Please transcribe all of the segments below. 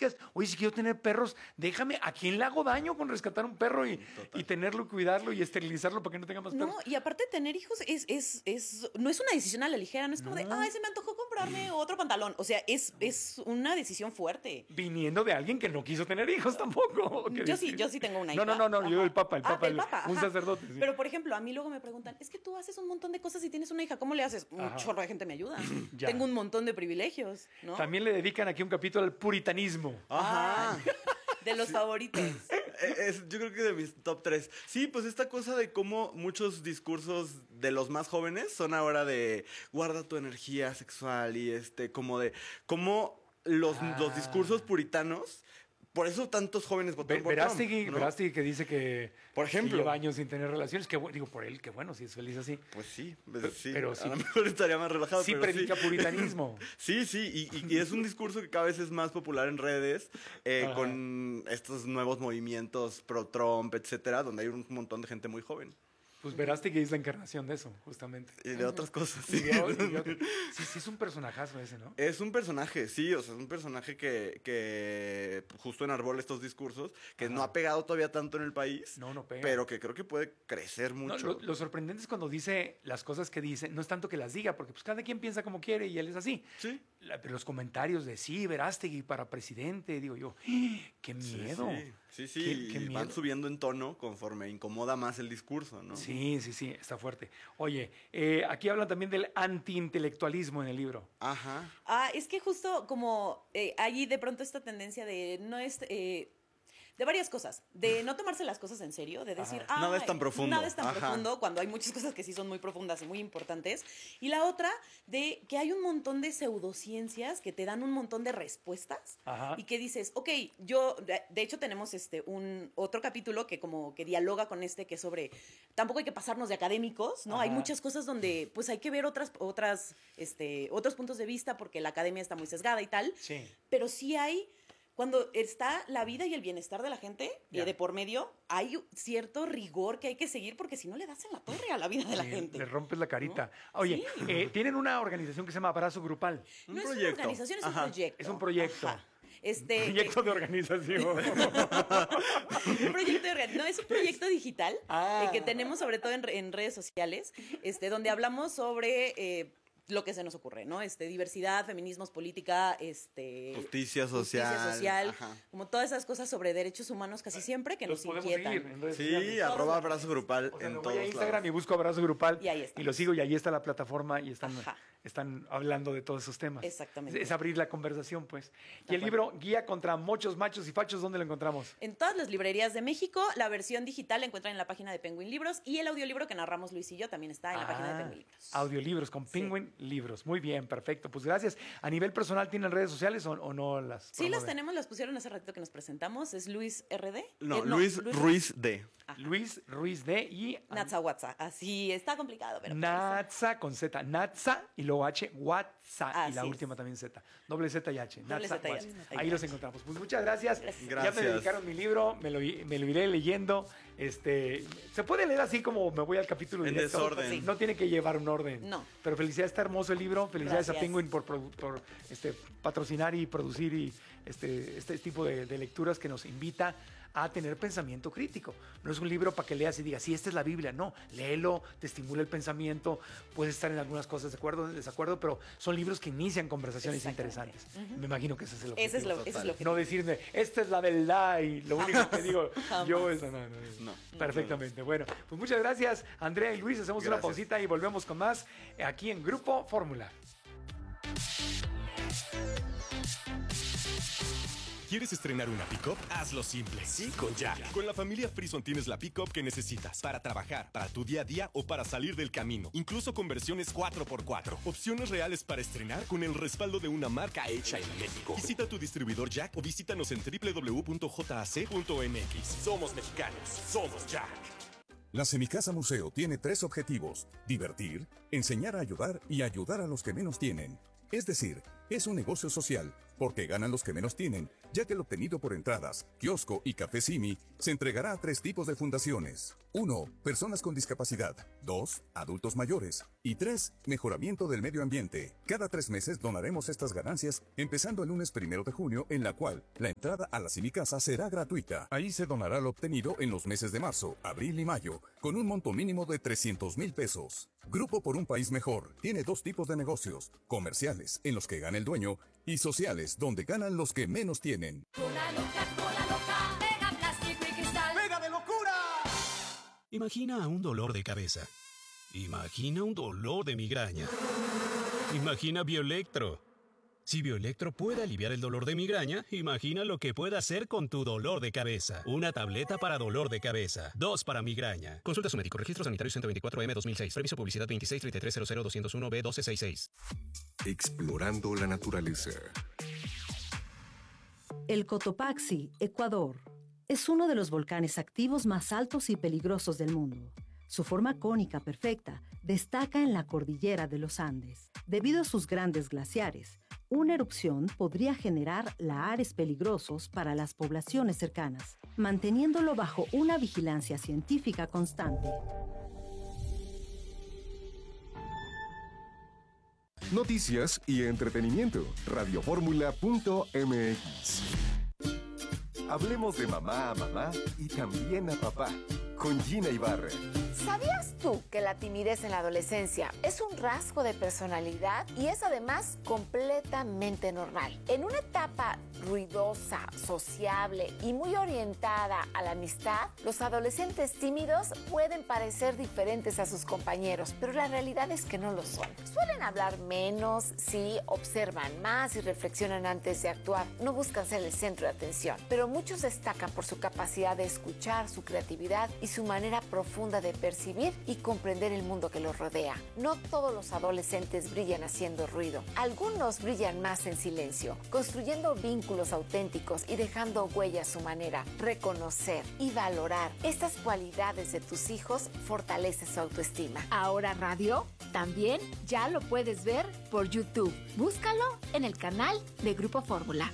éticas. Oye, si quiero tener perros, déjame. ¿A quién le hago daño con rescatar un perro y tenerlo, cuidarlo y esterilizarlo para que no tenga más perros? No, y aparte tener hijos no es una decisión a la ligera, no es como de, ay, se me antojó comprarme otro pantalón. O sea, es una decisión fuerte. Viniendo de alguien que no quiso tener hijos tampoco. Yo sí tengo una hija. No, yo el papa, un ajá. sacerdote. Sí. Pero, por ejemplo, a mí luego me preguntan, es que tú haces un montón de cosas y tienes una hija, ¿cómo le haces? Un chorro de gente me ayuda. Tengo un montón de privilegios, ¿no? También le dedican aquí un capítulo al puritanismo. Ajá. De los favoritos. Yo creo que de mis top 3. Sí, pues esta cosa de cómo muchos discursos de los más jóvenes son ahora de guarda tu energía sexual y como de cómo los discursos puritanos. Por eso tantos jóvenes votaron por Trump, ¿no? Verástegui que dice que por ejemplo, lleva años sin tener relaciones. Digo, por él, que bueno, si es feliz así. Pues sí, pero sí, a lo mejor estaría más relajado. Sí, pero predica puritanismo. Sí, y es un discurso que cada vez es más popular en redes, con estos nuevos movimientos pro-Trump, etcétera, donde hay un montón de gente muy joven. Pues Verástegui es la encarnación de eso, justamente. Y de otras cosas, sí. Sí, es un personajazo ese, ¿no? Es un personaje, sí, o sea, es un personaje que justo enarbola estos discursos, que no ha pegado todavía tanto en el país. No pega. Pero que creo que puede crecer mucho. No, lo sorprendente es cuando dice las cosas que dice, no es tanto que las diga, porque pues cada quien piensa como quiere y él es así. Sí. Pero los comentarios de sí, Verástegui para presidente, digo yo, ¡qué miedo! Sí, ¿Qué y miedo? van subiendo en tono conforme incomoda más el discurso, ¿no? Sí, está fuerte. Oye, aquí hablan también del antiintelectualismo en el libro. Ajá. Es que justo como hay de pronto esta tendencia de de varias cosas, de no tomarse las cosas en serio, de decir, nada es tan profundo. Nada es tan profundo, cuando hay muchas cosas que sí son muy profundas y muy importantes. Y la otra, de que hay un montón de pseudociencias que te dan un montón de respuestas y que dices, ok, de hecho tenemos otro capítulo que como que dialoga con que es sobre, tampoco hay que pasarnos de académicos, ¿no? Hay muchas cosas donde pues hay que ver otros puntos de vista porque la academia está muy sesgada y tal, pero sí hay. Cuando está la vida y el bienestar de la gente, de por medio, hay cierto rigor que hay que seguir porque si no le das en la torre a la vida de la gente. Le rompes la carita. ¿No? Oye, tienen una organización que se llama Abrazo Grupal. No es una organización, es un proyecto. Es un proyecto. Ajá. Proyecto de organización. No, es un proyecto digital que tenemos sobre todo en redes sociales, donde hablamos sobre... lo que se nos ocurre, ¿no? Diversidad, feminismos, política, justicia social, como todas esas cosas sobre derechos humanos casi siempre que nos inquietan. Sí, @abrazo grupal en todos voy a Instagram lados. y busco Abrazo Grupal y ahí está. Y lo sigo y ahí está la plataforma y están hablando de todos esos temas. Exactamente. Es abrir la conversación, pues. Y el libro Guía contra Mochos, Machos y Fachos, ¿dónde lo encontramos? En todas las librerías de México. La versión digital la encuentran en la página de Penguin Libros y el audiolibro que narramos Luis y yo también está en la página de Penguin Libros. Audiolibros con Penguin Libros. Muy bien, perfecto. Pues gracias. ¿A nivel personal tienen redes sociales o no las Sí, las tenemos, las pusieron hace ratito que nos presentamos. Es Luis RD. Luis Ruiz D. Luis Ruiz D y Natsa WhatsApp. Así está complicado, pero Natsa con Z. Natsa y luego H, WhatsApp. Y la Así última también Z. Doble Z y H. Doble Natsa, Z y H. WhatsApp. Ahí los encontramos. Pues muchas gracias. Ya Gracias. me dedicaron mi libro, me lo iré leyendo. Se puede leer así como me voy al capítulo en directo. desorden. Sí. No tiene que llevar un orden. No. Pero felicidades, está hermoso el libro. Felicidades Gracias. a Penguin por patrocinar y producir este tipo de lecturas que nos invita a tener pensamiento crítico. No es un libro para que leas y digas, sí, esta es la Biblia. No, léelo, te estimula el pensamiento, puedes estar en algunas cosas de acuerdo, desacuerdo, pero son libros que inician conversaciones interesantes. Me imagino que ese es el objetivo. Ese es lo que no decirme, esta es la verdad y lo único que digo, yo eso no. Perfectamente. Bueno, pues muchas gracias, Andrea y Luis. Hacemos una pausita y volvemos con más aquí en Grupo Fórmula. ¿Quieres estrenar una pick-up? Hazlo simple. Sí, con Jack. Con la familia Frison tienes la pick-up que necesitas para trabajar, para tu día a día o para salir del camino. Incluso con versiones 4x4. Opciones reales para estrenar con el respaldo de una marca hecha en México. Visita tu distribuidor Jack o visítanos en www.jac.mx. Somos mexicanos. Somos Jack. La Semicasa Museo tiene 3 objetivos: divertir, enseñar a ayudar y ayudar a los que menos tienen. Es decir, Es un negocio social, porque ganan los que menos tienen, ya que el obtenido por entradas, kiosco y café Simi se entregará a 3 tipos de fundaciones. 1. Personas con discapacidad. 2. Adultos mayores. Y 3. Mejoramiento del medio ambiente. Cada 3 meses donaremos estas ganancias, empezando el lunes 1 de junio, en la cual la entrada a la Simi Casa será gratuita. Ahí se donará lo obtenido en los meses de marzo, abril y mayo, con un monto mínimo de 300,000 pesos. Grupo por un país mejor tiene 2 tipos de negocios: comerciales, en los que gana el dueño, y sociales, donde ganan los que menos tienen. Cola loca, Mega Plástico y Cristal. ¡Mega de locura! Imagina un dolor de cabeza. Imagina un dolor de migraña. Imagina Bioelectro. Si Bioelectro puede aliviar el dolor de migraña, imagina lo que puede hacer con tu dolor de cabeza. Una tableta para dolor de cabeza, 2 para migraña. Consulta a su médico. Registro sanitario 124M 2006. Previso publicidad 2633000201B1266. Explorando la naturaleza. El Cotopaxi, Ecuador, es uno de los volcanes activos más altos y peligrosos del mundo. Su forma cónica perfecta destaca en la cordillera de los Andes. Debido a sus grandes glaciares, una erupción podría generar lahares peligrosos para las poblaciones cercanas, manteniéndolo bajo una vigilancia científica constante. Noticias y entretenimiento. Radioformula.mx. Hablemos de mamá a mamá y también a papá. Con Gina Ibarra. ¿Sabías tú que la timidez en la adolescencia es un rasgo de personalidad y es además completamente normal? En una etapa ruidosa, sociable y muy orientada a la amistad, los adolescentes tímidos pueden parecer diferentes a sus compañeros, pero la realidad es que no lo son. Suelen hablar menos, sí, observan más y reflexionan antes de actuar. No buscan ser el centro de atención, pero muchos destacan por su capacidad de escuchar, su creatividad y su manera profunda de percibir y comprender el mundo que los rodea. No todos los adolescentes brillan haciendo ruido. Algunos brillan más en silencio, construyendo vínculos auténticos y dejando huella a su manera. Reconocer y valorar estas cualidades de tus hijos fortalece su autoestima. Ahora Radio también ya lo puedes ver por YouTube. Búscalo en el canal de Grupo Fórmula.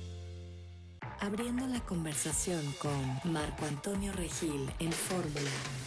Abriendo la conversación con Marco Antonio Regil en Fórmula.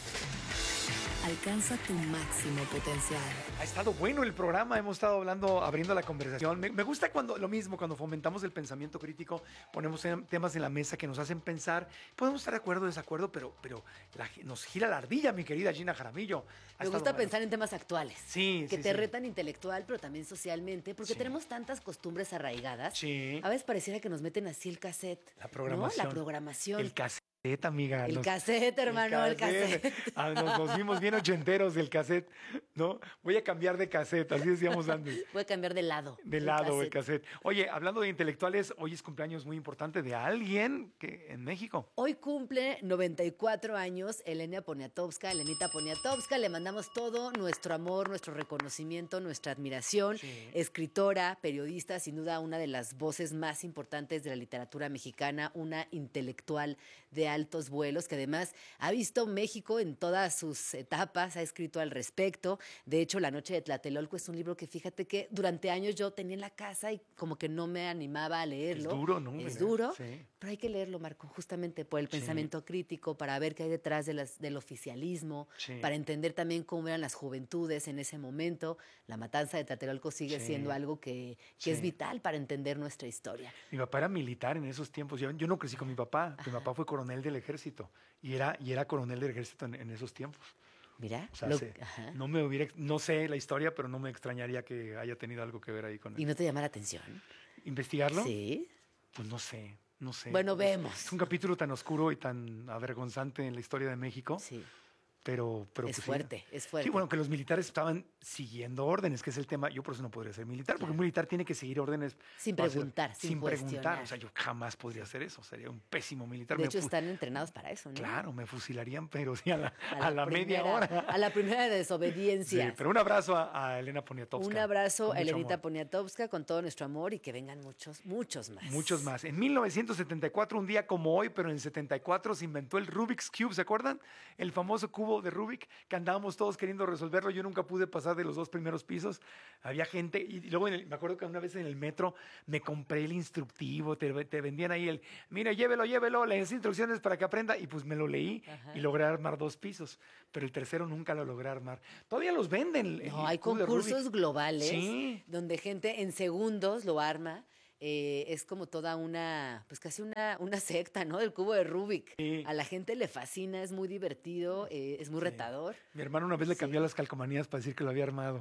Alcanza tu máximo potencial. Ha estado bueno el programa, hemos estado hablando, abriendo la conversación. Me gusta cuando fomentamos el pensamiento crítico, ponemos temas en la mesa que nos hacen pensar. Podemos estar de acuerdo o desacuerdo, pero nos gira la ardilla, mi querida Gina Jaramillo. Me gusta pensar en temas actuales. Sí, que te retan intelectual, pero también socialmente, porque tenemos tantas costumbres arraigadas. Sí. A veces pareciera que nos meten así el cassette. La programación. ¿No? La programación. El cassette. Amiga. El cassette, hermano, el cassette. Nos vimos bien ochenteros del cassette, ¿no? Voy a cambiar de cassette, así decíamos antes. Voy a cambiar de lado. De lado, el cassette. Oye, hablando de intelectuales, hoy es cumpleaños muy importante de alguien en México. Hoy cumple 94 años Elenita Poniatowska. Le mandamos todo nuestro amor, nuestro reconocimiento, nuestra admiración. Sí. Escritora, periodista, sin duda una de las voces más importantes de la literatura mexicana, una intelectual de altos vuelos, que además ha visto México en todas sus etapas, ha escrito al respecto. De hecho, La Noche de Tlatelolco es un libro que fíjate que durante años yo tenía en la casa y como que no me animaba a leerlo. Es duro, ¿no? Es duro, sí. Pero hay que leerlo, Marco, justamente por el pensamiento crítico, para ver qué hay detrás del oficialismo, para entender también cómo eran las juventudes en ese momento. La matanza de Tlatelolco sigue siendo algo que es vital para entender nuestra historia. Mi papá era militar en esos tiempos. Yo no crecí con mi papá. Mi papá fue coronel del ejército y era coronel del ejército en esos tiempos. Mira, o sea, no sé la historia, pero no me extrañaría que haya tenido algo que ver ahí con él. ¿Y no te llama la atención? ¿Investigarlo? Sí. Pues no sé. Bueno, vemos. Es un capítulo tan oscuro y tan avergonzante en la historia de México. Sí. Pero es fuerte, es fuerte. Sí, bueno, que los militares estaban siguiendo órdenes, que es el tema. Yo por eso no podría ser militar, porque un militar tiene que seguir órdenes. Sin preguntar, sin preguntar. O sea, yo jamás podría hacer eso. Sería un pésimo militar. De hecho, están entrenados para eso, ¿no? Claro, me fusilarían, pero sí a la media hora. A la primera desobediencia. Sí, pero un abrazo a Elena Poniatowska. Un abrazo a Elenita Poniatowska con todo nuestro amor y que vengan muchos más. Muchos más. En 1974, un día como hoy, pero en el 74 se inventó el Rubik's Cube, ¿se acuerdan? El famoso cubo cubo de Rubik que andábamos todos queriendo resolverlo. Yo nunca pude pasar de los 2 primeros pisos. Había gente y luego me acuerdo que una vez en el metro me compré el instructivo, te vendían ahí mira, llévelo, las instrucciones para que aprenda, y pues me lo leí. Ajá. Y logré armar 2 pisos, pero el tercero nunca lo logré armar. Todavía los venden. No, hay concursos globales donde gente en segundos lo arma. Es como toda pues casi una secta, ¿no? Del cubo de Rubik. Sí. A la gente le fascina, es muy divertido, es muy retador. Mi hermano una vez le cambió las calcomanías para decir que lo había armado.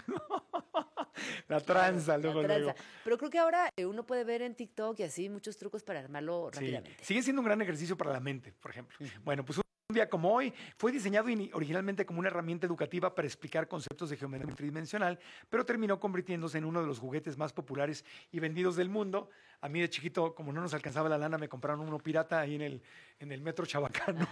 La tranza, luego. Pero creo que ahora uno puede ver en TikTok y así muchos trucos para armarlo rápidamente. Sigue siendo un gran ejercicio para la mente, por ejemplo. Bueno, pues un día como hoy fue diseñado originalmente como una herramienta educativa para explicar conceptos de geometría tridimensional, pero terminó convirtiéndose en uno de los juguetes más populares y vendidos del mundo. A mí de chiquito, como no nos alcanzaba la lana, me compraron uno pirata ahí en el metro Chabacano.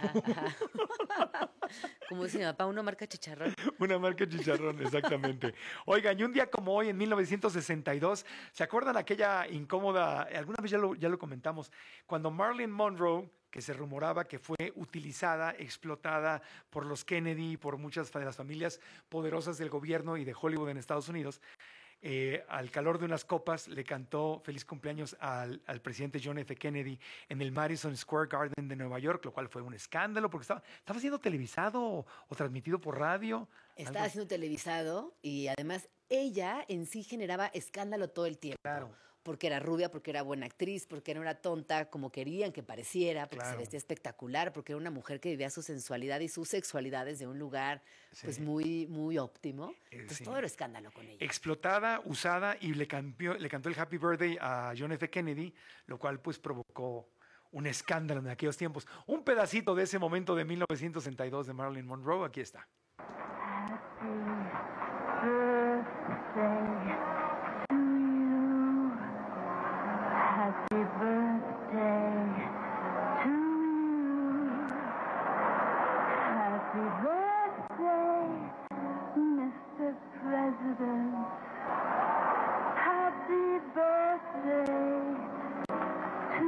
¿Cómo se llama? ¿Una marca chicharrón? Una marca chicharrón, exactamente. Oigan, y un día como hoy, en 1962, ¿se acuerdan aquella incómoda? Alguna vez ya lo comentamos, cuando Marilyn Monroe, que se rumoraba que fue utilizada, explotada por los Kennedy, por muchas de las familias poderosas del gobierno y de Hollywood en Estados Unidos, al calor de unas copas le cantó feliz cumpleaños al presidente John F. Kennedy en el Madison Square Garden de Nueva York, lo cual fue un escándalo porque estaba siendo televisado o transmitido por radio. Estaba siendo televisado y además ella en sí generaba escándalo todo el tiempo. Claro. Porque era rubia, porque era buena actriz, porque no era tonta como querían que pareciera, porque se vestía espectacular, porque era una mujer que vivía su sensualidad y sus sexualidades de un lugar pues muy, muy óptimo. Entonces todo era escándalo con ella. Explotada, usada, y le cantó el Happy Birthday a John F. Kennedy, lo cual pues provocó un escándalo en aquellos tiempos. Un pedacito de ese momento de 1962 de Marilyn Monroe, aquí está. Happy birthday to you. Happy birthday, Mr. President. Happy birthday to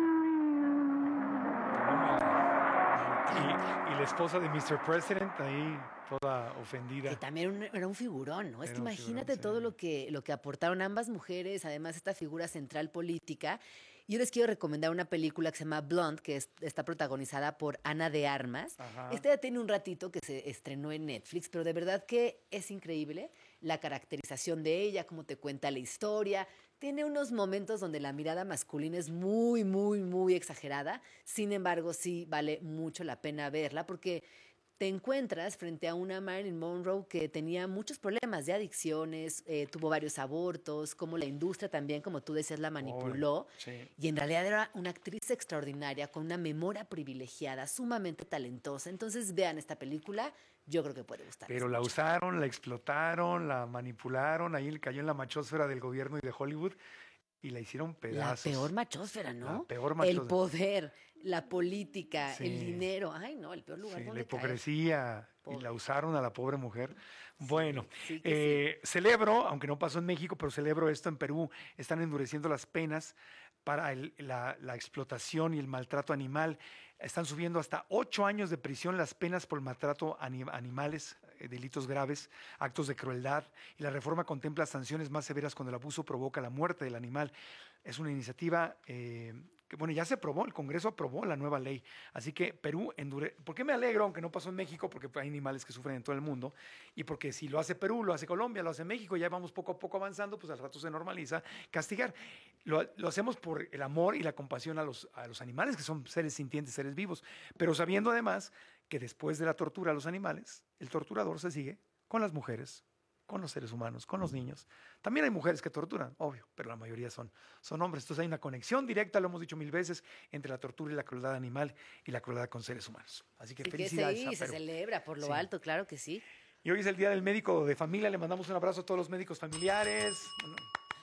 you. Y la esposa de Mr. President ahí toda ofendida. Que también era un figurón, ¿no? Es que imagínate todo lo que aportaron ambas mujeres, además esta figura central política. Yo les quiero recomendar una película que se llama Blonde, que está protagonizada por Ana de Armas. Ajá. Esta ya tiene un ratito que se estrenó en Netflix, pero de verdad que es increíble la caracterización de ella, cómo te cuenta la historia. Tiene unos momentos donde la mirada masculina es muy, muy, muy exagerada. Sin embargo, sí vale mucho la pena verla porque te encuentras frente a una Marilyn Monroe que tenía muchos problemas de adicciones, tuvo varios abortos, como la industria también, como tú decías, la manipuló. Y en realidad era una actriz extraordinaria, con una memoria privilegiada, sumamente talentosa. Entonces vean esta película, yo creo que puede gustar. Pero la usaron, la explotaron, la manipularon, ahí cayó en la machósfera del gobierno y de Hollywood y la hicieron pedazos. La peor machósfera, ¿no? La peor machósfera. El poder, la política, el dinero. Ay, no, el peor lugar donde la hipocresía. Y la usaron a la pobre mujer. Bueno, sí, celebro, aunque no pasó en México, pero celebro esto en Perú. Están endureciendo las penas para la explotación y el maltrato animal. Están subiendo hasta 8 años de prisión las penas por maltrato a animales, delitos graves, actos de crueldad. Y la reforma contempla sanciones más severas cuando el abuso provoca la muerte del animal. Es una iniciativa que, bueno, ya se aprobó, el Congreso aprobó la nueva ley. Así que Perú ¿Por qué me alegro, aunque no pasó en México? Porque hay animales que sufren en todo el mundo. Y porque si lo hace Perú, lo hace Colombia, lo hace México, ya vamos poco a poco avanzando, pues al rato se normaliza castigar. Lo hacemos por el amor y la compasión a los animales, que son seres sintientes, seres vivos. Pero sabiendo además que después de la tortura a los animales, el torturador se sigue con las mujeres, con los seres humanos, con los niños. También hay mujeres que torturan, obvio, pero la mayoría son hombres. Entonces hay una conexión directa, lo hemos dicho 1000 veces, entre la tortura y la crueldad animal y la crueldad con seres humanos. Así que felicidades. Sí, se celebra por lo alto, claro que sí. Y hoy es el Día del Médico de Familia. Le mandamos un abrazo a todos los médicos familiares.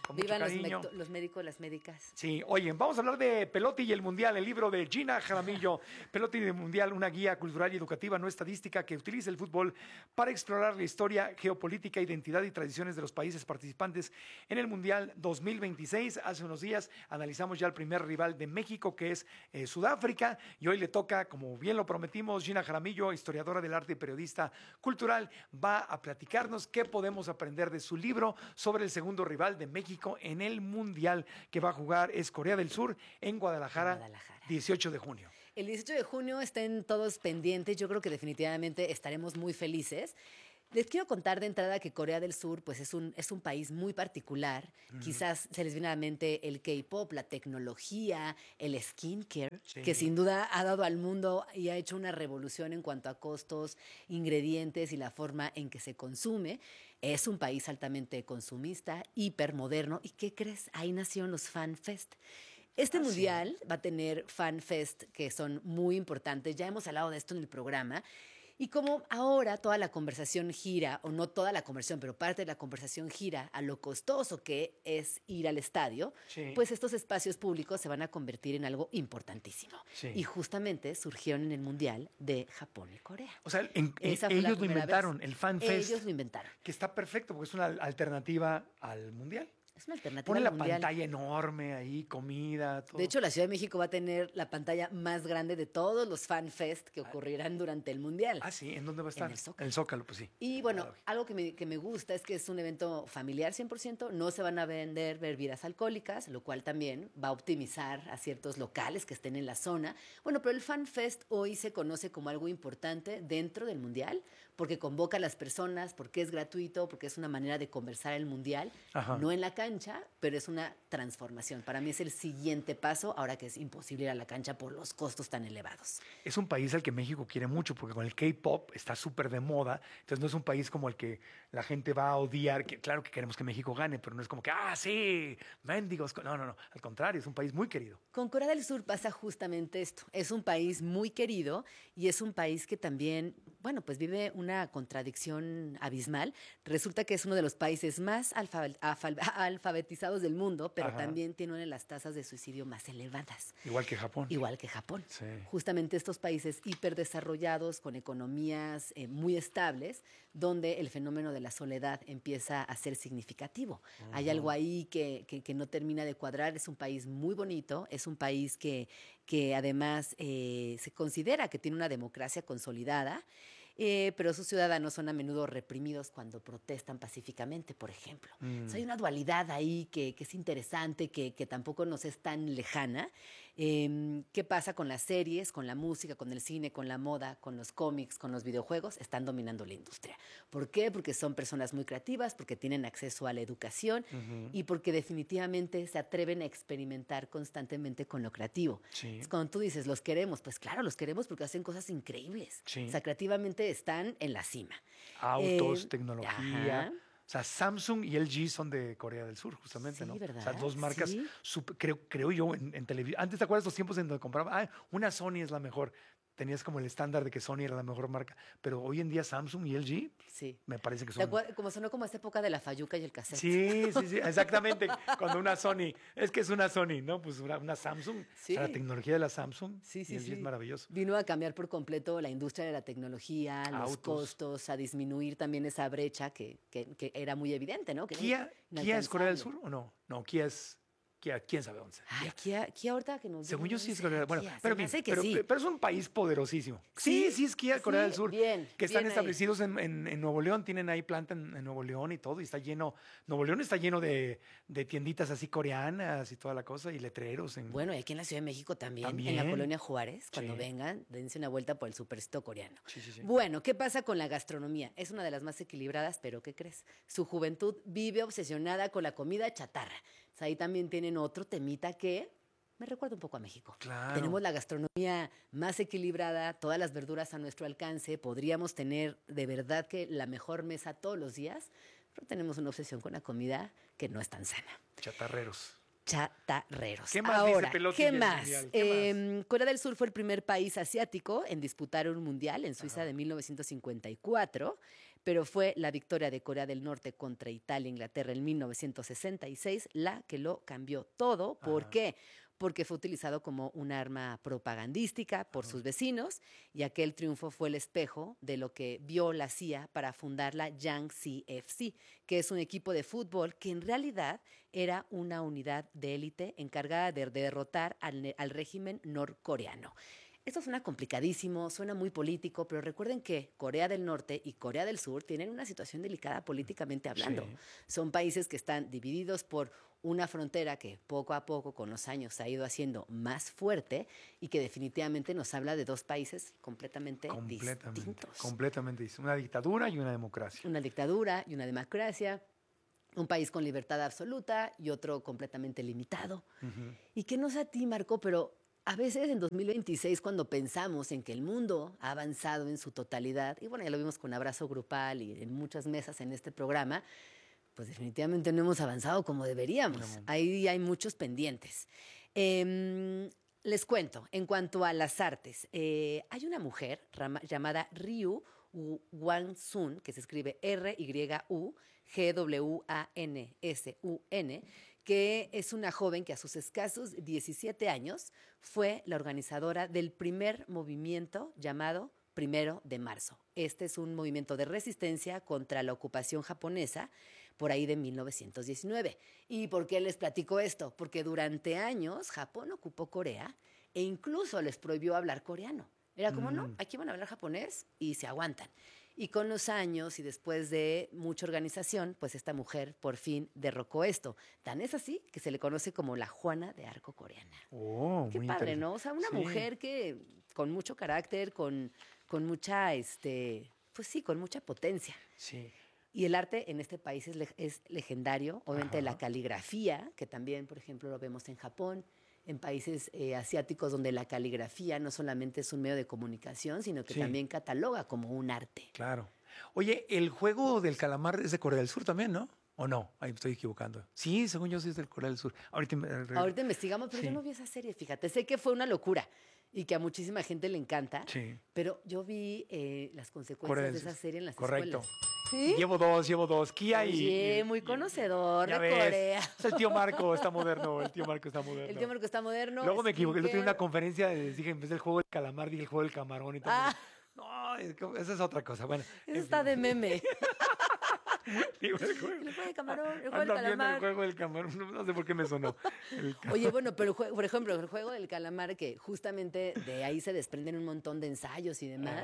con mucho Vivan cariño. los médicos, las médicas. Sí, oye, vamos a hablar de Pelotti y el Mundial, el libro de Gina Jaramillo. Pelotti y el Mundial, una guía cultural y educativa no estadística que utiliza el fútbol para explorar la historia, geopolítica, identidad y tradiciones de los países participantes en el Mundial 2026. Hace unos días analizamos ya el primer rival de México, que es Sudáfrica, y hoy le toca, como bien lo prometimos, Gina Jaramillo, historiadora del arte y periodista cultural, va a platicarnos qué podemos aprender de su libro sobre el segundo rival de México en el Mundial que va a jugar, es Corea del Sur, en Guadalajara, 18 de junio. El 18 de junio estén todos pendientes. Yo creo que definitivamente estaremos muy felices. Les quiero contar de entrada que Corea del Sur pues es un país muy particular. Quizás se les viene a la mente el K-pop, la tecnología, el skincare, que sin duda ha dado al mundo y ha hecho una revolución en cuanto a costos, ingredientes y la forma en que se consume. Es un país altamente consumista, hipermoderno. ¿Y qué crees? Ahí nacieron los Fan Fest. Este mundial va a tener Fan Fest que son muy importantes. Ya hemos hablado de esto en el programa. Y como ahora toda la conversación gira, o no toda la conversación, pero parte de la conversación gira a lo costoso que es ir al estadio, pues estos espacios públicos se van a convertir en algo importantísimo. Y justamente surgieron en el Mundial de Japón y Corea. O sea, ellos lo inventaron, el Fan Fest. Ellos lo inventaron. Que está perfecto, porque es una alternativa al Mundial. Es una alternativa Pone al la Mundial. pantalla enorme ahí, comida, todo. De hecho, la Ciudad de México va a tener la pantalla más grande de todos los Fan Fest que ocurrirán durante el Mundial. Ah, sí, ¿en dónde va a estar? En el Zócalo. En el Zócalo, pues sí. Y bueno, algo que me gusta es que es un evento familiar 100%, no se van a vender bebidas alcohólicas, lo cual también va a optimizar a ciertos locales que estén en la zona. Bueno, pero el Fan Fest hoy se conoce como algo importante dentro del Mundial, porque convoca a las personas, porque es gratuito, porque es una manera de conversar el Mundial, no en la cancha, pero es una transformación. Para mí es el siguiente paso, ahora que es imposible ir a la cancha por los costos tan elevados. Es un país al que México quiere mucho, porque con el K-pop está súper de moda, entonces no es un país como el que la gente va a odiar, que claro que queremos que México gane, pero no es como que, sí, mendigos. No, al contrario, es un país muy querido. Con Corea del Sur pasa justamente esto. Es un país muy querido y es un país que también, bueno, pues vive una contradicción abismal. Resulta que es uno de los países más alfabetizados del mundo, pero también tiene una de las tasas de suicidio más elevadas. Igual que Japón. Igual que Japón. Sí. Justamente estos países hiperdesarrollados, con economías muy estables, donde el fenómeno de la soledad empieza a ser significativo. Hay algo ahí que no termina de cuadrar. Es un país muy bonito, es un país que además se considera que tiene una democracia consolidada, pero sus ciudadanos son a menudo reprimidos cuando protestan pacíficamente, por ejemplo. O sea, hay una dualidad ahí que es interesante, que tampoco nos es tan lejana. ¿Qué pasa con las series, con la música, con el cine, con la moda, con los cómics, con los videojuegos? Están dominando la industria. ¿Por qué? Porque son personas muy creativas, porque tienen acceso a la educación y porque definitivamente se atreven a experimentar constantemente con lo creativo. Es cuando tú dices, los queremos, pues claro, los queremos porque hacen cosas increíbles. O sea, creativamente están en la cima. Autos, tecnología. O sea, Samsung y LG son de Corea del Sur, justamente, ¿no? ¿verdad? O sea, dos marcas, creo yo, en televisión. Antes, ¿te acuerdas los tiempos en donde compraba? Una Sony es la mejor. Tenías como el estándar de que Sony era la mejor marca. Pero hoy en día Samsung y LG, me parece que son... Como sonó como esta época de la fayuca y el cassette. Sí, exactamente. Cuando una Sony, es que es una Sony, ¿no? Pues una Samsung, o sea, la tecnología de la Samsung y LG es maravilloso. Vino a cambiar por completo la industria de la tecnología, los costos, a disminuir también esa brecha que era muy evidente, ¿no? ¿Kia es Corea del Sur o no? No, Kia es... ¿Quién sabe dónde? Ay, Kia ahorita que nos... Según yo sí es Corea. Bueno, Kia, pero es un país poderosísimo. Sí es Kia, Corea del Sur. Que están establecidos en Nuevo León, tienen ahí planta en Nuevo León y todo, y está lleno... Nuevo León está lleno de tienditas así coreanas y toda la cosa, y letreros. Bueno, y aquí en la Ciudad de México también. En la Colonia Juárez, cuando vengan, dense una vuelta por el supercito coreano. Bueno, ¿qué pasa con la gastronomía? Es una de las más equilibradas, pero ¿qué crees? Su juventud vive obsesionada con la comida chatarra. O sea, ahí también tienen otro temita que me recuerda un poco a México. Claro. Tenemos la gastronomía más equilibrada, todas las verduras a nuestro alcance, podríamos tener de verdad que la mejor mesa todos los días, pero tenemos una obsesión con la comida que no es tan sana. Chatarreros. ¿Qué más dice Pelotti? ¿Qué más? Corea del Sur fue el primer país asiático en disputar un mundial en Suiza de 1954, pero fue la victoria de Corea del Norte contra Italia e Inglaterra en 1966 la que lo cambió todo. ¿Por qué? Porque fue utilizado como un arma propagandística por sus vecinos y aquel triunfo fue el espejo de lo que vio la CIA para fundar la Yangtze FC, que es un equipo de fútbol que en realidad era una unidad de élite encargada de derrotar al régimen norcoreano. Esto suena complicadísimo, suena muy político, pero recuerden que Corea del Norte y Corea del Sur tienen una situación delicada políticamente hablando. Sí. Son países que están divididos por una frontera que poco a poco con los años se ha ido haciendo más fuerte y que definitivamente nos habla de dos países completamente distintos. Completamente distintos. Una dictadura y una democracia. Una dictadura y una democracia, un país con libertad absoluta y otro completamente limitado. Y que no sé a ti, Marco, pero a veces en 2026, cuando pensamos en que el mundo ha avanzado en su totalidad, y bueno, ya lo vimos con Abrazo Grupal y en muchas mesas en este programa, pues definitivamente no hemos avanzado como deberíamos. No. Ahí hay muchos pendientes. Les cuento, en cuanto a las artes, hay una mujer llamada Ryu Hwang-sun, que se escribe R-Y-U-G-W-A-N-S-U-N, que es una joven que a sus escasos 17 años fue la organizadora del primer movimiento llamado 1 de marzo. Este es un movimiento de resistencia contra la ocupación japonesa por ahí de 1919. ¿Y por qué les platico esto? Porque durante años Japón ocupó Corea e incluso les prohibió hablar coreano. Era como, no, aquí van a hablar japonés y se aguantan. Y con los años y después de mucha organización, pues esta mujer por fin derrocó esto. Tan es así que se le conoce como la Juana de Arco coreana. Oh, qué padre, ¿no? O sea, una mujer que con mucho carácter, con mucha, pues sí, con mucha potencia. Sí. Y el arte en este país es legendario. Obviamente la caligrafía, que también, por ejemplo, lo vemos en Japón, en países asiáticos donde la caligrafía no solamente es un medio de comunicación, sino que también cataloga como un arte. Claro. Oye, el juego del calamar es de Corea del Sur también, ¿no? ¿O no? Ahí me estoy equivocando. Sí, según yo sí es del Corea del Sur. Ahorita investigamos, pero yo no vi esa serie, fíjate. Sé que fue una locura y que a muchísima gente le encanta, pero yo vi las consecuencias de esa serie en las escuelas. ¿Sí? Llevo dos. Kia Oye, muy conocedor de Corea. Es el tío Marco, está moderno. El tío Marco está moderno. Luego me equivoqué, yo tenía una conferencia, dije, en vez del juego del calamar, dije el juego del camarón y todo. No, esa es otra cosa. Bueno, eso está de meme. Digo, el juego del camarón, el juego del calamar. El juego del camarón, no sé por qué me sonó. Oye, bueno, pero por ejemplo, el juego del calamar, que justamente de ahí se desprenden un montón de ensayos y demás.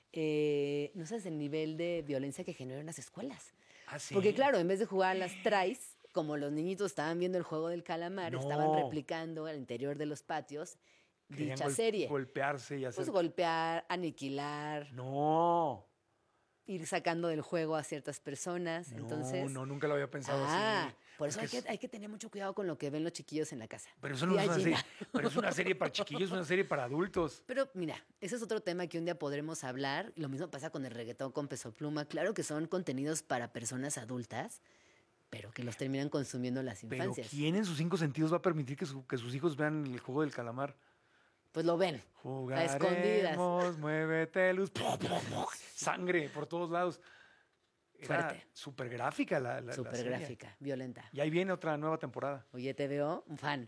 No sabes el nivel de violencia que generó en las escuelas. ¿Sí? Porque claro, en vez de jugar a las tries, como los niñitos estaban viendo el juego del calamar, estaban replicando al interior de los patios dicha serie. Golpearse y hacer... Pues golpear, aniquilar. No. Ir sacando del juego a ciertas personas. Entonces, no, nunca lo había pensado así. Por eso hay que tener mucho cuidado con lo que ven los chiquillos en la casa. Pero eso no es una serie. Pero es una serie para chiquillos, es una serie para adultos. Pero mira, ese es otro tema que un día podremos hablar. Lo mismo pasa con el reggaetón, con Peso Pluma. Claro que son contenidos para personas adultas, pero que los terminan consumiendo las infancias. Pero ¿quién en sus 5 sentidos va a permitir que sus hijos vean el juego del calamar? Pues lo ven. A escondidas. Muévete, luz. Sangre por todos lados. Era Fuerte. Súper gráfica la Súper gráfica, violenta. Y ahí viene otra nueva temporada. Oye, te veo un fan.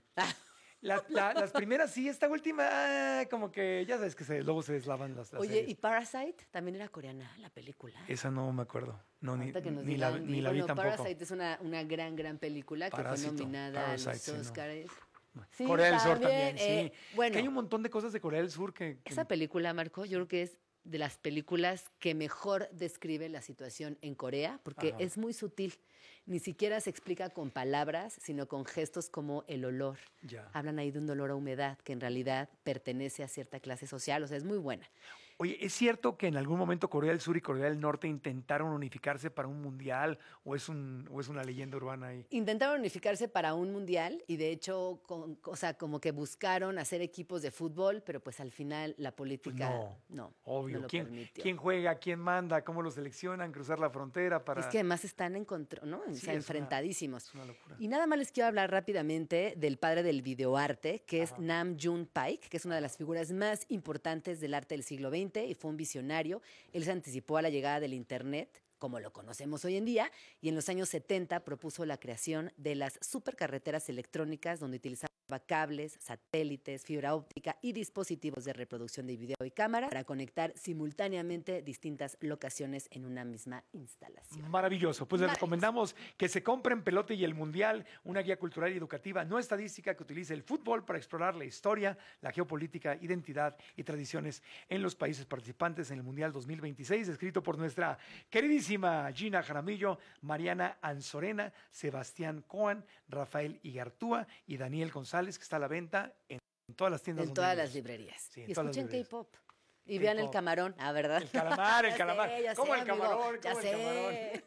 Las primeras sí, esta última como que ya sabes que luego se deslavan las Oye, series. y Parasite también era coreana, la película. Esa no me acuerdo. No, ni la vi bueno, tampoco. Parasite es una gran película que fue nominada a los Oscars. Sí, Corea del Sur también, sí. Bueno, que hay un montón de cosas de Corea del Sur que... Esa película, Marco, yo creo que es de las películas que mejor describe la situación en Corea, porque es muy sutil. Ni siquiera se explica con palabras, sino con gestos como el olor. Hablan ahí de un olor a humedad que en realidad pertenece a cierta clase social. O sea, es muy buena. Oye, ¿es cierto que en algún momento Corea del Sur y Corea del Norte intentaron unificarse para un mundial o es una leyenda urbana ahí? Intentaron unificarse para un mundial y de hecho, como que buscaron hacer equipos de fútbol, pero pues al final la política no obvio. No lo permitió. ¿Quién juega? ¿Quién manda? ¿Cómo los seleccionan? ¿Cruzar la frontera para...? Es que además están ¿no? Sí, enfrentadísimos. Es una locura. Y nada más les quiero hablar rápidamente del padre del videoarte, que es Nam June Paik, que es una de las figuras más importantes del arte del siglo XX y fue un visionario. Él se anticipó a la llegada del Internet como lo conocemos hoy en día, y en los años 70 propuso la creación de las supercarreteras electrónicas, donde utilizaba cables, satélites, fibra óptica y dispositivos de reproducción de video y cámara para conectar simultáneamente distintas locaciones en una misma instalación. Maravilloso. Pues les recomendamos que se compren Pelote y el Mundial, una guía cultural y educativa no estadística que utilice el fútbol para explorar la historia, la geopolítica, identidad y tradiciones en los países participantes en el Mundial 2026, escrito por nuestra queridísima Gina Jaramillo, Mariana Anzorena, Sebastián Coan, Rafael Igartúa y Daniel González, que está a la venta en todas las tiendas. En todas las librerías. Sí, y escuchen K-pop. Y vean el camarón, ¿verdad? El calamar, el calamar. ¿Cómo el camarón? Ya sé.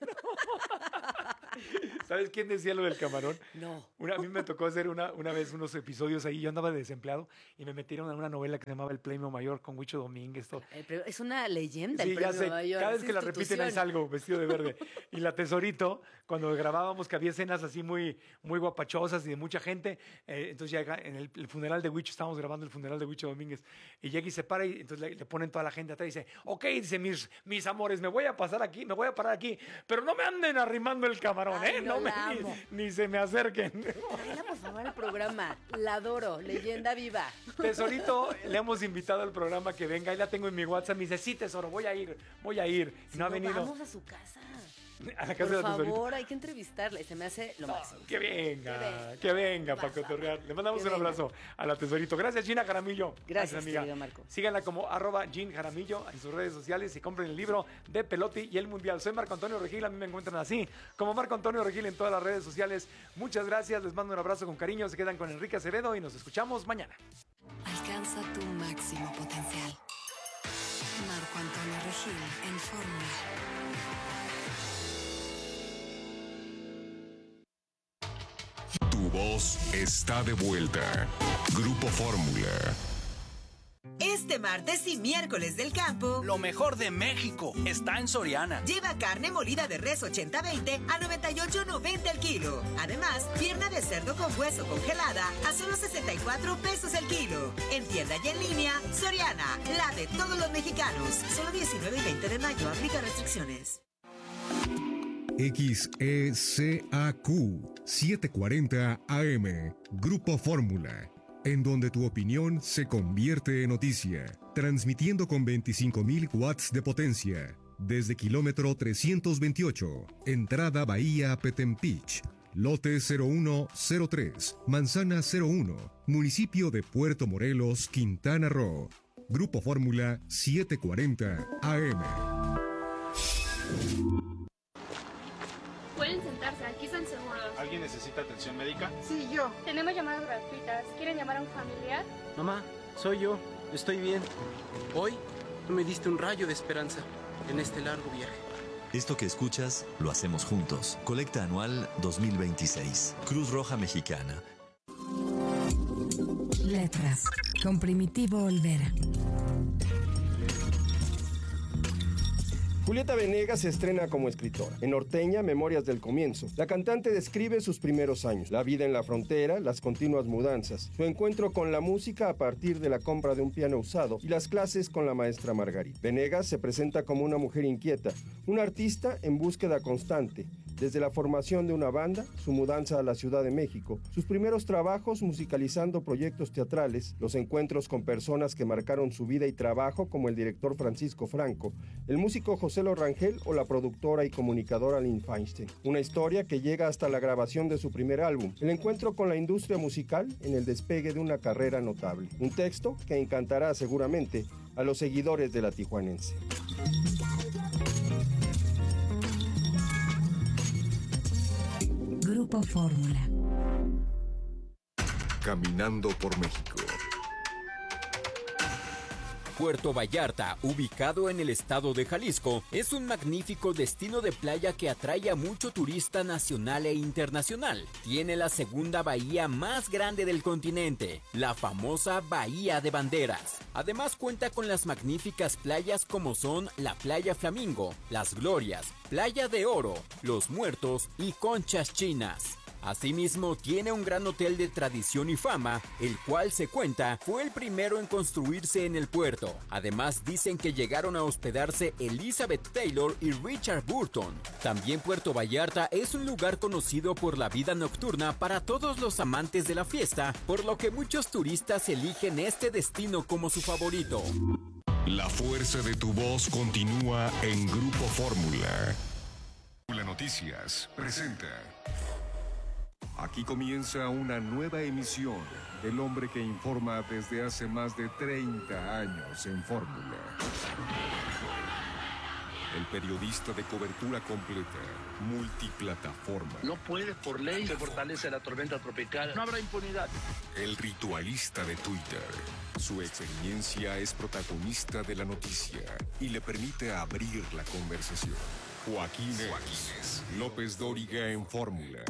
¿Sabes quién decía lo del camarón? No. A mí me tocó hacer una vez unos episodios ahí. Yo andaba de desempleado y me metieron en una novela que se llamaba El Premio Mayor con Huicho Domínguez. Es una leyenda, sí, el Premio ya sé. Mayor. Cada vez que la repiten ahí salgo vestido de verde. Y la Tesorito, cuando grabábamos que había escenas así muy, muy guapachosas y de mucha gente, entonces ya en el funeral de Huicho, estábamos grabando el funeral de Huicho Domínguez, y llega y se para y entonces le ponen toda la gente atrás y dice, ok, dice, mis amores, me voy a parar aquí, pero no me anden arrimando el camarón. Ay, No me, ni se me acerquen. Tráela, por favor, al programa. La adoro, leyenda viva. Tesorito, le hemos invitado al programa que venga. Ahí la tengo en mi WhatsApp. Me dice, sí, Tesoro, voy a ir. Si no ha venido. Vamos a su casa. A la casa por de Tesorito. Favor, hay que entrevistarle. Se me hace lo máximo. Que venga para cotorrear. Le mandamos un abrazo a la Tesorito. Gracias, Gina Jaramillo. Gracias, amiga. querido Marco. Síganla como @Gin Jaramillo en sus redes sociales y compren el libro de Pelote y el Mundial. Soy Marco Antonio Regil. A mí me encuentran así, como Marco Antonio Regil en todas las redes sociales. Muchas gracias. Les mando un abrazo con cariño. Se quedan con Enrique Acevedo y nos escuchamos mañana. Alcanza tu máximo potencial. Marco Antonio Regil en Fórmula. Tu voz está de vuelta. Grupo Fórmula. Este martes y miércoles del campo, lo mejor de México está en Soriana. Lleva carne molida de res 80-20 a 98.90 el kilo. Además, pierna de cerdo con hueso congelada a solo 64 pesos el kilo. En tienda y en línea, Soriana, la de todos los mexicanos. Solo 19 y 20 de mayo, aplica restricciones. XECAQ 740 AM, Grupo Fórmula, en donde tu opinión se convierte en noticia, transmitiendo con 25.000 watts de potencia, desde kilómetro 328, entrada Bahía Petempich, lote 0103, manzana 01, municipio de Puerto Morelos, Quintana Roo. Grupo Fórmula 740 AM. Pueden sentarse, aquí están seguros. ¿Alguien necesita atención médica? Sí, yo. Tenemos llamadas gratuitas. ¿Quieren llamar a un familiar? Mamá, soy yo. Estoy bien. Hoy tú me diste un rayo de esperanza en este largo viaje. Esto que escuchas, lo hacemos juntos. Colecta anual 2026. Cruz Roja Mexicana. Letras. Con Primitivo Olvera. Julieta Venegas se estrena como escritora. En Norteña, Memorias del Comienzo, la cantante describe sus primeros años, la vida en la frontera, las continuas mudanzas, su encuentro con la música a partir de la compra de un piano usado y las clases con la maestra Margarita. Venegas se presenta como una mujer inquieta, una artista en búsqueda constante, desde la formación de una banda, su mudanza a la Ciudad de México, sus primeros trabajos musicalizando proyectos teatrales, los encuentros con personas que marcaron su vida y trabajo como el director Francisco Franco, el músico José Rangel o la productora y comunicadora Lynn Feinstein. Una historia que llega hasta la grabación de su primer álbum, el encuentro con la industria musical en el despegue de una carrera notable. Un texto que encantará seguramente a los seguidores de la tijuanense. Grupo Fórmula. Caminando por México. Puerto Vallarta, ubicado en el estado de Jalisco, es un magnífico destino de playa que atrae a mucho turista nacional e internacional. Tiene la segunda bahía más grande del continente, la famosa Bahía de Banderas. Además cuenta con las magníficas playas como son la Playa Flamingo, Las Glorias, Playa de Oro, Los Muertos y Conchas Chinas. Asimismo, tiene un gran hotel de tradición y fama, el cual se cuenta fue el primero en construirse en el puerto. Además, dicen que llegaron a hospedarse Elizabeth Taylor y Richard Burton. También Puerto Vallarta es un lugar conocido por la vida nocturna para todos los amantes de la fiesta, por lo que muchos turistas eligen este destino como su favorito. La fuerza de tu voz continúa en Grupo Fórmula. Noticias presenta. Aquí comienza una nueva emisión del hombre que informa desde hace más de 30 años en Fórmula. El periodista de cobertura completa, multiplataforma. No puede, por ley, se fortalece la tormenta tropical. No habrá impunidad. El ritualista de Twitter. Su experiencia es protagonista de la noticia y le permite abrir la conversación. Joaquín López Dóriga en Fórmula.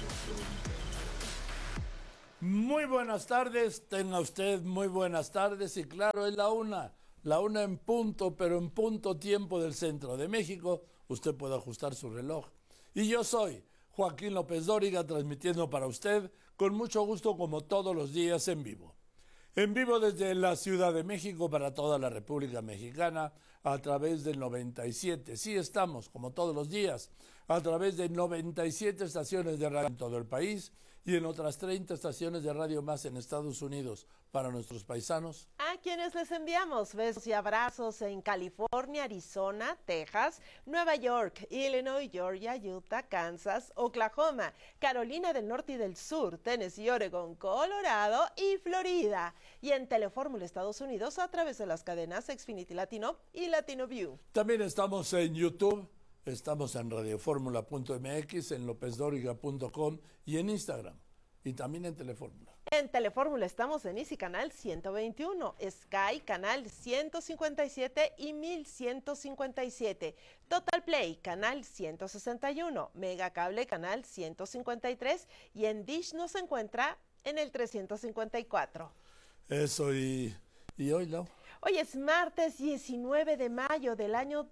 Muy buenas tardes, tenga usted muy buenas tardes y claro, es la una en punto, pero en punto tiempo del centro de México, usted puede ajustar su reloj. Y yo soy Joaquín López Dóriga transmitiendo para usted con mucho gusto como todos los días en vivo. En vivo desde la Ciudad de México para toda la República Mexicana a través del 97. Sí estamos, como todos los días, a través de 97 estaciones de radio en todo el país y en otras 30 estaciones de radio más en Estados Unidos para nuestros paisanos. A quienes les enviamos besos y abrazos en California, Arizona, Texas, Nueva York, Illinois, Georgia, Utah, Kansas, Oklahoma, Carolina del Norte y del Sur, Tennessee, Oregon, Colorado y Florida. Y en Telefórmula Estados Unidos a través de las cadenas Xfinity Latino y Latino View. También estamos en YouTube. Estamos en radioformula.mx, en lopezdoriga.com y en Instagram. Y también en Telefórmula. En Telefórmula estamos en Easy Canal 121, Sky Canal 157 y 1157, Total Play Canal 161, Mega Cable Canal 153 y en Dish nos encuentra en el 354. Eso y hoy, Lau. Hoy es martes 19 de mayo del año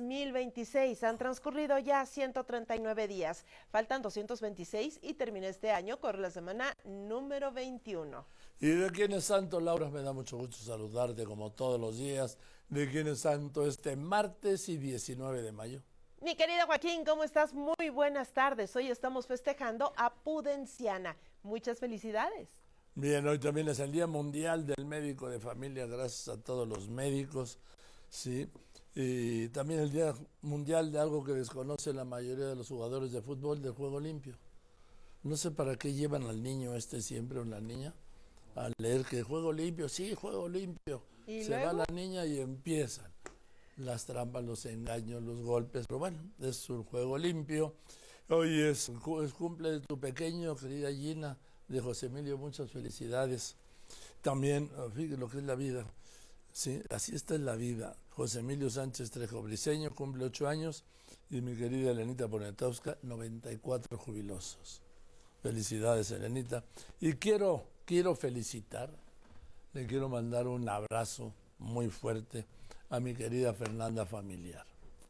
2026. Han transcurrido ya 139 días. Faltan 226 y termina este año. Corre la semana número 21. ¿Y de quién es santo, Laura? Me da mucho gusto saludarte como todos los días. ¿De quién es santo este martes y 19 de mayo? Mi querido Joaquín, ¿cómo estás? Muy buenas tardes. Hoy estamos festejando a Pudenciana. Muchas felicidades. Bien, hoy también es el Día Mundial del Médico de Familia, gracias a todos los médicos, sí, y también el Día Mundial de algo que desconoce la mayoría de los jugadores de fútbol, del juego limpio. No sé para qué llevan al niño siempre o la niña a leer que juego limpio, sí, juego limpio. ¿Y se luego? va la niña y empiezan las trampas, los engaños, los golpes, pero bueno, es un juego limpio. Hoy es cumple de tu pequeño, querida Gina, de José Emilio, muchas felicidades. También, fíjate lo que es la vida, sí, así está en la vida. José Emilio Sánchez Trejo Briceño cumple 8 años y mi querida Elenita Poniatowska, 94 jubilosos. Felicidades, Elenita. Y quiero felicitar, le quiero mandar un abrazo muy fuerte a mi querida Fernanda Familiar.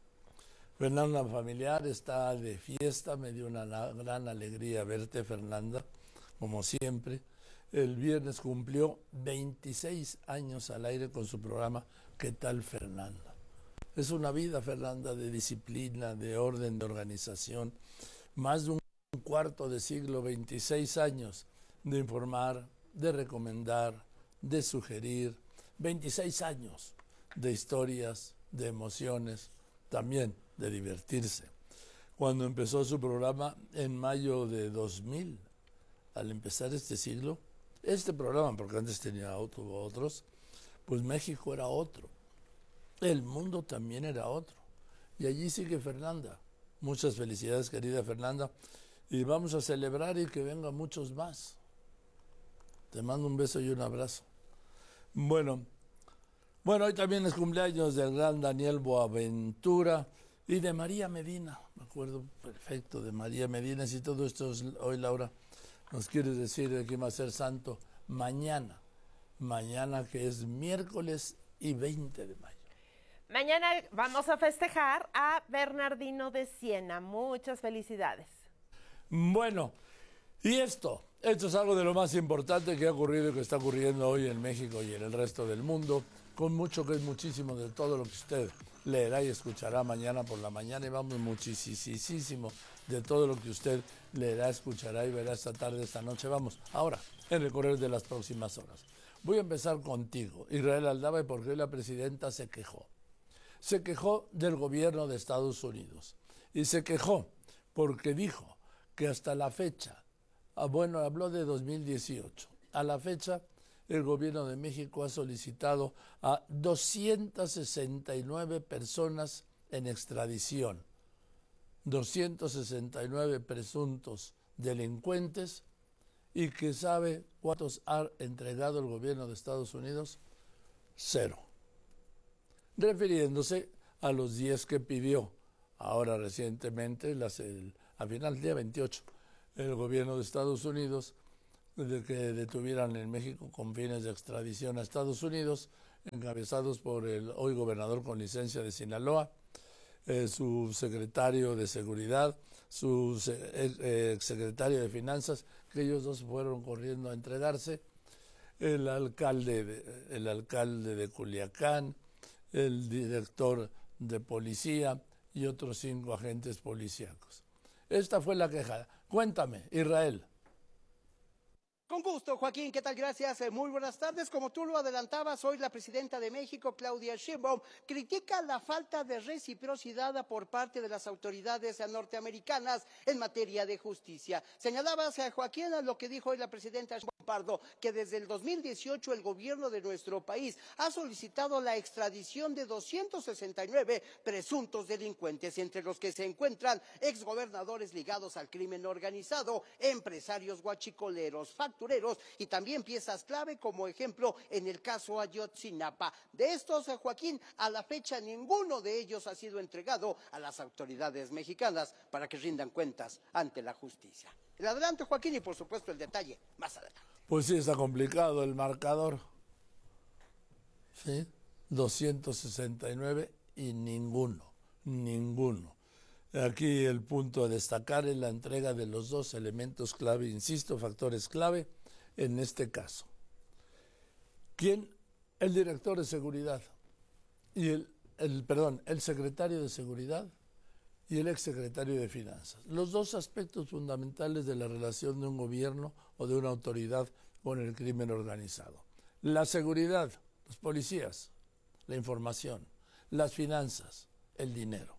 Fernanda Familiar está de fiesta, me dio una gran alegría verte, Fernanda. Como siempre, el viernes cumplió 26 años al aire con su programa ¿Qué tal, Fernanda? Es una vida, Fernanda, de disciplina, de orden, de organización. Más de un cuarto de siglo, 26 años de informar, de recomendar, de sugerir. 26 años de historias, de emociones, también de divertirse. Cuando empezó su programa en mayo de 2000, al empezar este siglo, este programa, porque antes tenía otros, pues México era otro, el mundo también era otro, y allí sigue Fernanda. Muchas felicidades, querida Fernanda, y vamos a celebrar y que vengan muchos más. Te mando un beso y un abrazo. Bueno, hoy también es cumpleaños del gran Daniel Boaventura y de María Medina, me acuerdo perfecto de María Medina, si todo esto es hoy, Laura. Nos quieres decir quién va a ser santo mañana que es miércoles y 20 de mayo. Mañana vamos a festejar a Bernardino de Siena. Muchas felicidades. Bueno, Y esto es algo de lo más importante que ha ocurrido y que está ocurriendo hoy en México y en el resto del mundo, con mucho que es muchísimo de todo lo que usted leerá y escuchará mañana por la mañana, y vamos muchísimo de todo lo que usted leerá, escuchará y verá esta tarde, esta noche. Vamos, ahora, en el correr de las próximas horas. Voy a empezar contigo, Israel Aldama, porque hoy la presidenta se quejó. Se quejó del gobierno de Estados Unidos y se quejó porque dijo que hasta la fecha, bueno, habló de 2018, a la fecha el gobierno de México ha solicitado a 269 personas en extradición, 269 presuntos delincuentes, y que sabe cuántos ha entregado el gobierno de Estados Unidos, 0. Refiriéndose a los 10 que pidió ahora recientemente, al final del día 28, el gobierno de Estados Unidos, de que detuvieran en México con fines de extradición a Estados Unidos, encabezados por el hoy gobernador con licencia de Sinaloa, su secretario de Seguridad, su secretario de Finanzas, que ellos dos fueron corriendo a entregarse, el alcalde de Culiacán, el director de policía y otros 5 agentes policíacos. Esta fue la queja. Cuéntame, Israel. Con gusto, Joaquín, ¿qué tal? Gracias. Muy buenas tardes. Como tú lo adelantabas, hoy la presidenta de México, Claudia Sheinbaum, critica la falta de reciprocidad por parte de las autoridades norteamericanas en materia de justicia. Señalabas, Joaquín, lo que dijo hoy la presidenta Sheinbaum Pardo, que desde el 2018 el gobierno de nuestro país ha solicitado la extradición de 269 presuntos delincuentes, entre los que se encuentran exgobernadores ligados al crimen organizado, empresarios guachicoleros, factureros y también piezas clave, como ejemplo en el caso Ayotzinapa. De estos, Joaquín, a la fecha ninguno de ellos ha sido entregado a las autoridades mexicanas para que rindan cuentas ante la justicia. El adelanto, Joaquín, y por supuesto el detalle más adelante. Pues sí, está complicado el marcador. ¿Sí? 269 y ninguno. Aquí el punto a destacar es la entrega de los 2 elementos clave, insisto, factores clave en este caso. ¿Quién? El director de seguridad y el secretario de seguridad y el exsecretario de finanzas. Los 2 aspectos fundamentales de la relación de un gobierno o de una autoridad con el crimen organizado. La seguridad, los policías, la información, las finanzas, el dinero.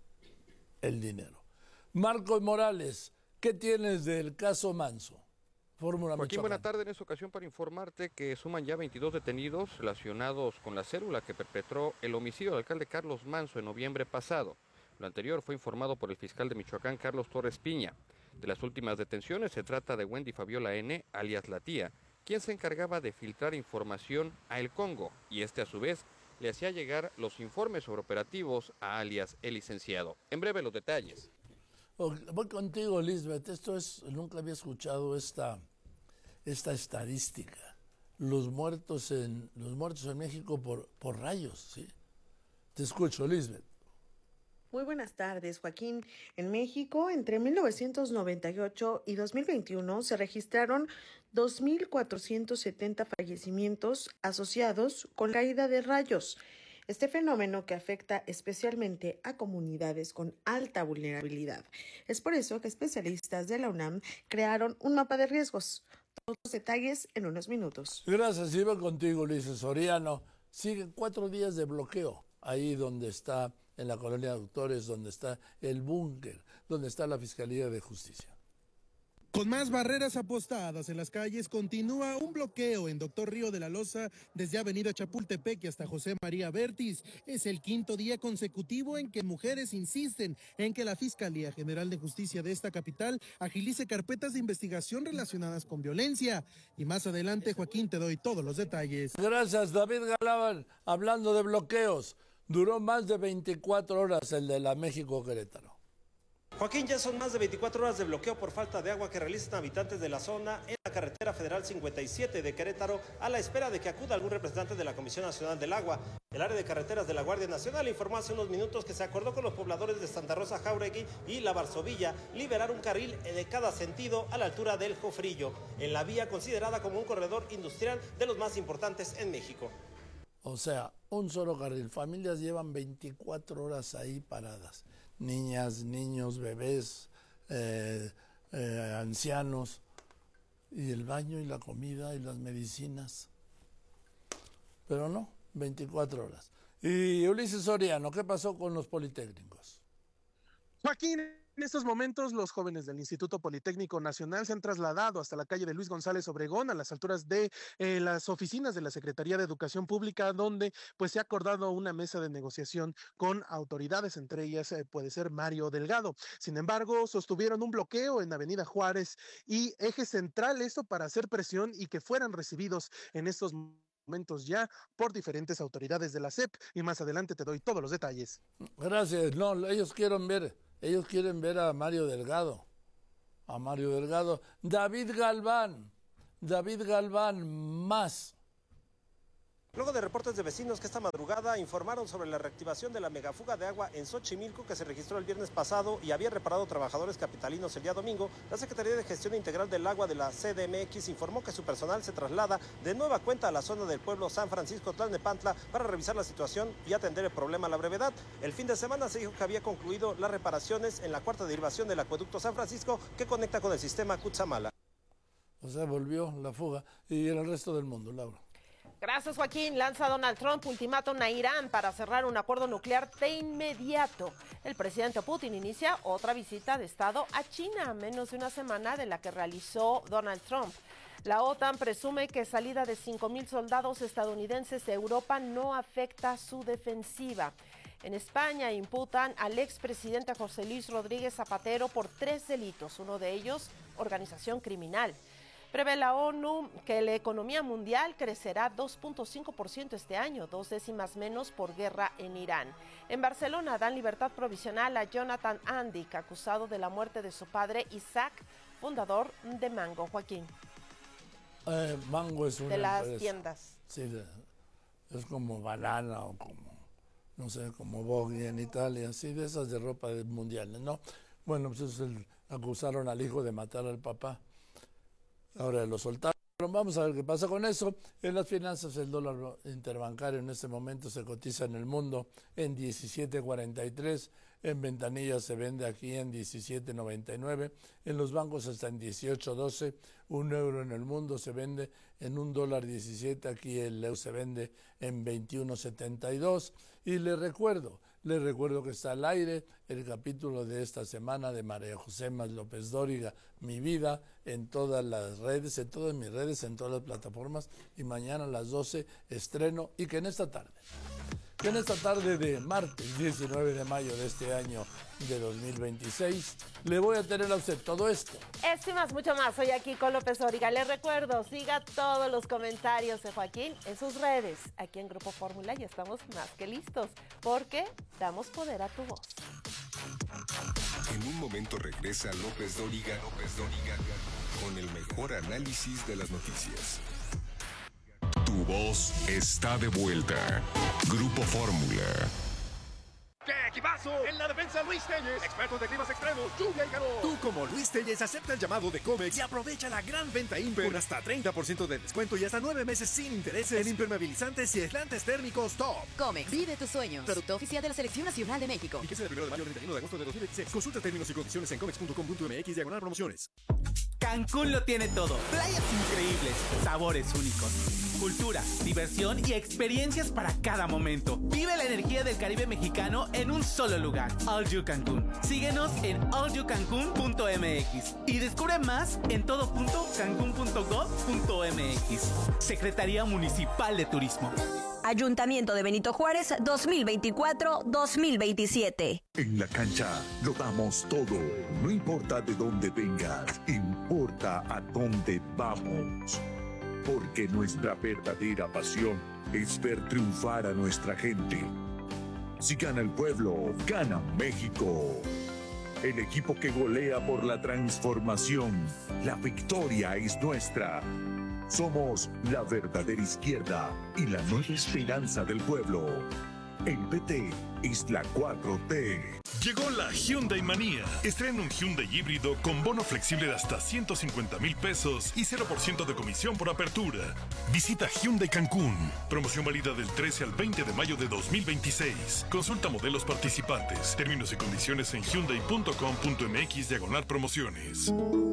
Marcos Morales, ¿qué tienes del caso Manso? Fórmula Joaquín, Michoacán. buena tarde. En esta ocasión para informarte que suman ya 22 detenidos relacionados con la célula que perpetró el homicidio del alcalde Carlos Manso en noviembre pasado. Lo anterior fue informado por el fiscal de Michoacán, Carlos Torres Piña. De las últimas detenciones se trata de Wendy Fabiola N., alias La Tía, quien se encargaba de filtrar información a El Congo, y este a su vez le hacía llegar los informes sobre operativos a alias El Licenciado. En breve los detalles. Voy contigo, Lisbeth. Nunca había escuchado esta estadística. Los muertos en México por rayos, ¿sí? Te escucho, Lisbeth. Muy buenas tardes, Joaquín. En México, entre 1998 y 2021 se registraron 2.470 fallecimientos asociados con caída de rayos. Este fenómeno que afecta especialmente a comunidades con alta vulnerabilidad. Es por eso que especialistas de la UNAM crearon un mapa de riesgos. Todos los detalles en unos minutos. Gracias, iba contigo, Luis Soriano. Siguen 4 días de bloqueo ahí donde está, en la colonia Doctores, donde está el búnker, donde está la Fiscalía de Justicia. Con más barreras apostadas en las calles, continúa un bloqueo en Doctor Río de la Loza desde Avenida Chapultepec hasta José María Vértiz. Es el 5º día consecutivo en que mujeres insisten en que la Fiscalía General de Justicia de esta capital agilice carpetas de investigación relacionadas con violencia. Y más adelante, Joaquín, te doy todos los detalles. Gracias, David Galán. Hablando de bloqueos, duró más de 24 horas el de la México-Querétaro. Joaquín, ya son más de 24 horas de bloqueo por falta de agua que realizan habitantes de la zona en la carretera federal 57 de Querétaro a la espera de que acuda algún representante de la Comisión Nacional del Agua. El área de carreteras de la Guardia Nacional informó hace unos minutos que se acordó con los pobladores de Santa Rosa Jáuregui y La Varsovilla liberar un carril de cada sentido a la altura del Jofrillo, en la vía considerada como un corredor industrial de los más importantes en México. O sea, un solo carril. Familias llevan 24 horas ahí paradas. Niñas, niños, bebés, ancianos, y el baño y la comida y las medicinas. Pero no, 24 horas. Y Ulises Soriano, ¿qué pasó con los politécnicos? Joaquín, en estos momentos los jóvenes del Instituto Politécnico Nacional se han trasladado hasta la calle de Luis González Obregón, a las alturas de las oficinas de la Secretaría de Educación Pública, donde pues se ha acordado una mesa de negociación con autoridades, entre ellas puede ser Mario Delgado. Sin embargo, sostuvieron un bloqueo en Avenida Juárez y Eje Central, esto para hacer presión y que fueran recibidos en estos momentos ya por diferentes autoridades de la SEP, y más adelante te doy todos los detalles. Gracias. No, ellos quieren ver a Mario Delgado. David Galván más. Luego de reportes de vecinos que esta madrugada informaron sobre la reactivación de la megafuga de agua en Xochimilco que se registró el viernes pasado y había reparado trabajadores capitalinos el día domingo, la Secretaría de Gestión Integral del Agua de la CDMX informó que su personal se traslada de nueva cuenta a la zona del pueblo San Francisco Tlalnepantla para revisar la situación y atender el problema a la brevedad. El fin de semana se dijo que había concluido las reparaciones en la cuarta derivación del acueducto San Francisco que conecta con el sistema Cutzamala. O sea, volvió la fuga. Y en el resto del mundo, Laura. Gracias, Joaquín. Lanza Donald Trump ultimátum a Irán para cerrar un acuerdo nuclear de inmediato. El presidente Putin inicia otra visita de Estado a China, a menos de una semana de la que realizó Donald Trump. La OTAN presume que salida de 5,000 soldados estadounidenses de Europa no afecta su defensiva. En España imputan al expresidente José Luis Rodríguez Zapatero por 3 delitos, uno de ellos organización criminal. Prevé la ONU que la economía mundial crecerá 2.5% este año, 2 décimas menos por guerra en Irán. En Barcelona dan libertad provisional a Jonathan Andic, acusado de la muerte de su padre Isaac, fundador de Mango. Joaquín. Mango es una de las empresa. Tiendas. Sí, es como Banana o como, no sé, como Vogue en Italia, sí, de esas de ropa mundiales, ¿no? Bueno, pues acusaron al hijo de matar al papá. Ahora lo soltaron. Vamos a ver qué pasa con eso. En las finanzas, el dólar interbancario en este momento se cotiza en el mundo en 17.43. En ventanillas se vende aquí en 17.99. En los bancos está en 18.12. Un euro en el mundo se vende en $1.17. Aquí el euro se vende en 21.72. Y le recuerdo que está al aire el capítulo de esta semana de María José Más López Dóriga, Mi Vida, en todas las redes, en todas mis redes, en todas las plataformas, y mañana a las 12 estreno, y que en esta tarde de martes 19 de mayo de este año de 2026, le voy a tener a usted todo esto. Esto y más, mucho más. Soy aquí con López Dóriga. Les recuerdo, siga todos los comentarios de Joaquín en sus redes. Aquí en Grupo Fórmula ya estamos más que listos, porque damos poder a tu voz. En un momento regresa López Dóriga con el mejor análisis de las noticias. Tu voz está de vuelta. Grupo Fórmula. ¡Qué equipazo! En la defensa, Luis Telles, expertos de climas extremos, lluvia y calor. Tú, como Luis Telles, acepta el llamado de Comex y aprovecha la gran venta Imper con hasta 30% de descuento y hasta 9 meses sin intereses en impermeabilizantes y aislantes térmicos top. Comex, vive tus sueños. Producto oficial de la Selección Nacional de México. Fíjese del 1 de mayo al 31 de agosto de 2026. Consulta términos y condiciones en comex.com.mx/promociones. Cancún lo tiene todo. Playas increíbles, sabores únicos, cultura, diversión y experiencias para cada momento. Vive la energía del Caribe mexicano en un solo lugar. All You Cancún. Síguenos en allyoucancun.mx y descubre más en todo.cancun.gov.mx. Secretaría Municipal de Turismo. Ayuntamiento de Benito Juárez 2024-2027. En la cancha lo damos todo. No importa de dónde vengas, importa a dónde vamos. Porque nuestra verdadera pasión es ver triunfar a nuestra gente. Si gana el pueblo, gana México. el equipo que golea por la transformación. La victoria es nuestra. Somos la verdadera izquierda y la nueva esperanza del pueblo. El PT es la 4T. Llegó la Hyundai Manía. Estrena un Hyundai híbrido con bono flexible de hasta 150,000 pesos y 0% de comisión por apertura. Visita Hyundai Cancún. Promoción válida del 13 al 20 de mayo de 2026. Consulta modelos participantes. Términos y condiciones en hyundai.com.mx/promociones.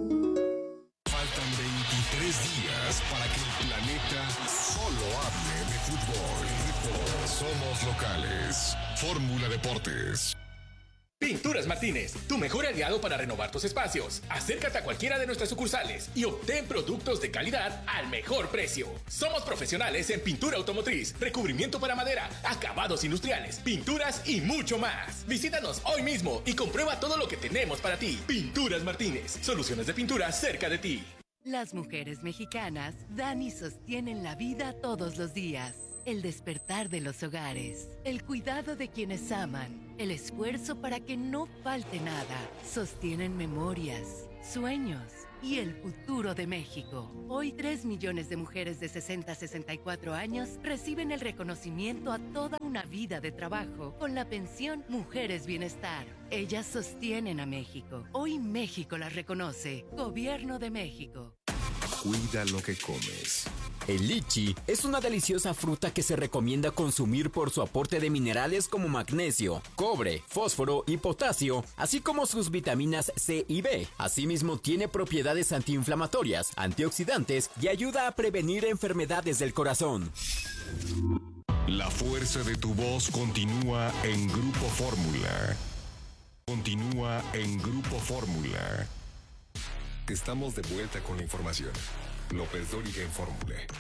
Faltan 23 días para que el planeta solo hable de fútbol. Somos locales. Fórmula Deportes. Pinturas Martínez, tu mejor aliado para renovar tus espacios. Acércate a cualquiera de nuestras sucursales y obtén productos de calidad al mejor precio. Somos profesionales en pintura automotriz, recubrimiento para madera, acabados industriales, pinturas y mucho más. Visítanos hoy mismo y comprueba todo lo que tenemos para ti. Pinturas Martínez, soluciones de pintura cerca de ti. Las mujeres mexicanas dan y sostienen la vida todos los días. El despertar de los hogares, el cuidado de quienes aman, el esfuerzo para que no falte nada, sostienen memorias, sueños y el futuro de México. Hoy 3 millones de mujeres de 60 a 64 años reciben el reconocimiento a toda una vida de trabajo con la pensión Mujeres Bienestar. Ellas sostienen a México. Hoy México las reconoce. Gobierno de México. Cuida lo que comes. El lichi es una deliciosa fruta que se recomienda consumir por su aporte de minerales como magnesio, cobre, fósforo y potasio, así como sus vitaminas C y B. Asimismo, tiene propiedades antiinflamatorias, antioxidantes y ayuda a prevenir enfermedades del corazón. La fuerza de tu voz continúa en Grupo Fórmula. Continúa en Grupo Fórmula. Estamos de vuelta con la información. López Dóriga en Fórmula.